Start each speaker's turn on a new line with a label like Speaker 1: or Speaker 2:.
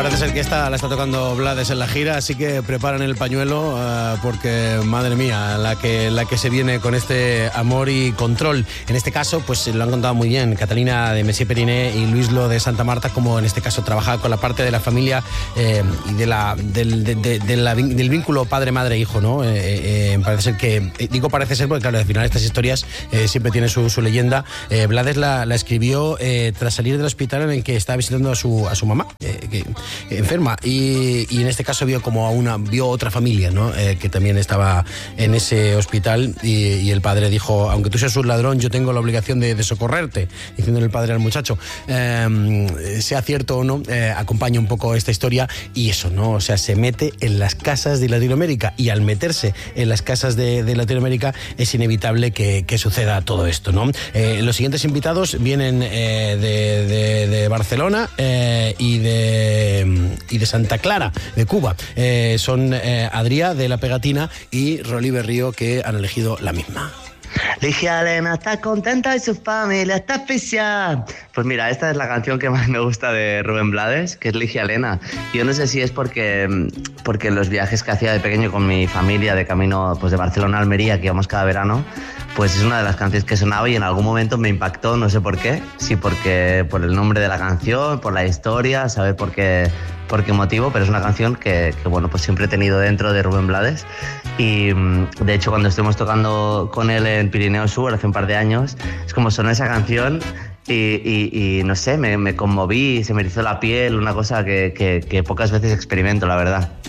Speaker 1: parece ser que esta la está tocando Blades en la gira, así que preparen el pañuelo porque, madre mía, la que se viene con este Amor y Control. En este caso, pues lo han contado muy bien Catalina de Messier-Periné y Luis Lo de Santa Marta, como en este caso trabajaba con la parte de la familia y del vínculo padre-madre-hijo, ¿no? Parece ser que, digo parece ser porque claro, al final estas historias siempre tienen su leyenda. Blades la escribió tras salir del hospital en el que estaba visitando a su mamá, que enferma, y en este caso vio otra familia, ¿no? Que también estaba en ese hospital, y el padre dijo: aunque tú seas un ladrón, yo tengo la obligación de socorrerte, diciéndole el padre al muchacho. Sea cierto o no, acompaña un poco esta historia, y eso, ¿no? O sea, se mete en las casas de Latinoamérica, y al meterse en las casas de Latinoamérica es inevitable que suceda todo esto, ¿no? Los siguientes invitados vienen de Barcelona y de Santa Clara, de Cuba. Son Adrià, de La Pegatina, y Rolí Berrío, que han elegido la misma.
Speaker 2: Ligia Elena está contenta y su familia está especial. Pues mira, esta es la canción que más me gusta de Rubén Blades, que es Ligia Elena. Yo no sé si es porque en los viajes que hacía de pequeño con mi familia de camino, pues de Barcelona a Almería, que íbamos cada verano, pues es una de las canciones que sonaba y en algún momento me impactó, no sé por qué, sí porque por el nombre de la canción, por la historia, saber por qué motivo, pero es una canción que bueno, pues siempre he tenido dentro de Rubén Blades, y de hecho cuando estuvimos tocando con él en Pirineo Sur hace un par de años, es como sonó esa canción y no sé, me conmoví, se me erizó la piel, una cosa que pocas veces experimento, la verdad.